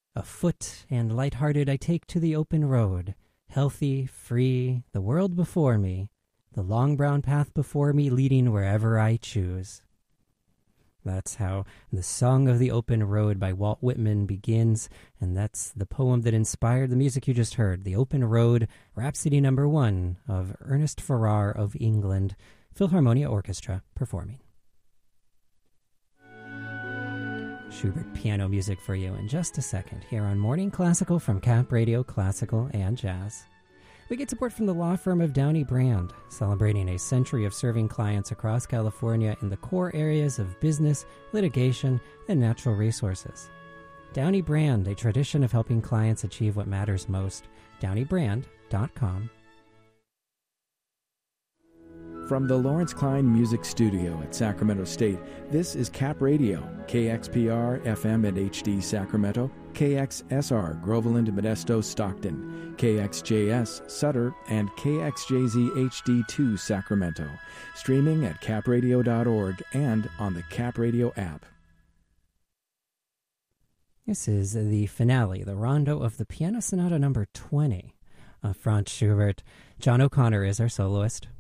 Afoot and light-hearted I take to the open road, healthy, free, the world before me, the long brown path before me leading wherever I choose. That's how the Song of the Open Road by Walt Whitman begins, and that's the poem that inspired the music you just heard, The Open Road, Rhapsody No. 1 of Ernest Farrar of England, Philharmonia Orchestra performing. Schubert piano music for you in just a second here on Morning Classical from Cap Radio Classical and Jazz. We get support from the law firm of Downey Brand, celebrating a century of serving clients across California in the core areas of business, litigation, and natural resources. Downey Brand, a tradition of helping clients achieve what matters most. DowneyBrand.com. From the Lawrence Klein Music Studio at Sacramento State, this is Cap Radio, KXPR FM and HD Sacramento, KXSR Groveland, Modesto, Stockton, KXJS Sutter, and KXJZ HD2 Sacramento. Streaming at capradio.org and on the Cap Radio app. This is the finale, the rondo of the Piano Sonata No. 20 of Franz Schubert. John O'Connor is our soloist.